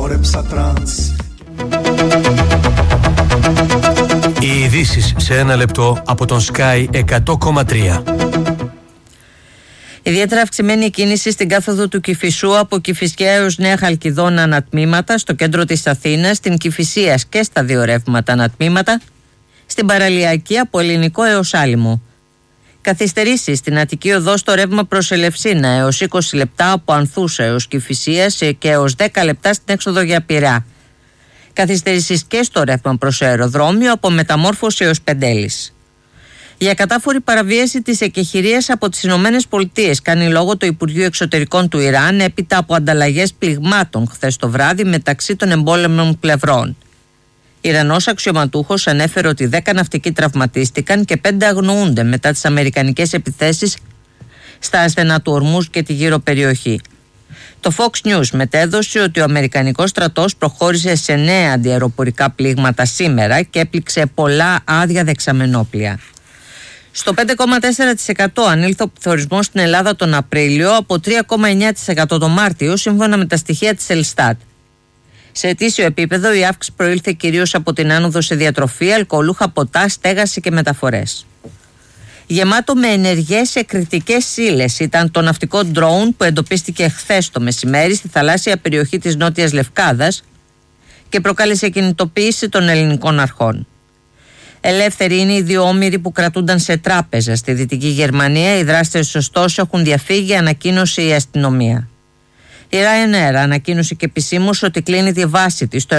χόρεψα τρανς. Οι ειδήσεις σε ένα λεπτό από τον Sky 100,3. Ιδιαίτερα αυξημένη η κίνηση στην κάθοδο του Κηφισού από Κηφισιά έως Νέα Χαλκιδόνα ανατμήματα, στο κέντρο της Αθήνας, στην Κηφισίας και στα δύο ρεύματα ανατμήματα, στην Παραλιακή από Ελληνικό έως Άλυμο. Καθυστερήσεις στην Αττική Οδό στο ρεύμα προς Ελευσίνα έως 20 λεπτά από Ανθούσα έως Κηφισίας και έως 10 λεπτά στην έξοδο για Πειραιά. Καθυστερήσεις και στο ρεύμα προς αεροδρόμιο από Μεταμόρφωση έως Πεντέλης. Για κατάφορη παραβίαση της εκεχηρίας από τις ΗΠΑ κάνει λόγο το Υπουργείο Εξωτερικών του Ιράν έπειτα από ανταλλαγές πληγμάτων χθες το βράδυ μεταξύ των εμπόλεμων πλευρών. Ιρανός αξιωματούχος ανέφερε ότι 10 ναυτικοί τραυματίστηκαν και 5 αγνοούνται μετά τις αμερικανικές επιθέσεις στα ασθενά του Ορμούζ και τη γύρω περιοχή. Το Fox News μετέδωσε ότι ο Αμερικανικός στρατός προχώρησε σε νέα αντιαεροπορικά πλήγματα σήμερα και έπληξε πολλά άδεια δεξαμενόπλια. Στο 5,4% ανήλθε ο πληθωρισμός στην Ελλάδα τον Απρίλιο από 3,9% τον Μάρτιο, σύμφωνα με τα στοιχεία της Ελστάτ. Σε ετήσιο επίπεδο η αύξηση προήλθε κυρίως από την άνοδο σε διατροφή, αλκοολούχα ποτά, στέγαση και μεταφορές. Γεμάτο με ενεργές εκρηκτικές ύλες ήταν το ναυτικό ντρόουν που εντοπίστηκε χθες το μεσημέρι στη θαλάσσια περιοχή της Νότιας Λευκάδας και προκάλεσε κινητοποίηση των ελληνικών αρχών. Ελεύθεροι είναι οι δύο όμηροι που κρατούνταν σε τράπεζα στη Δυτική Γερμανία. Οι δράστες ωστόσο έχουν διαφύγει, ανακοίνωσε η αστυνομία. Η Ryanair ανακοίνωσε και επισήμως ότι κλείνει τη βάση της στο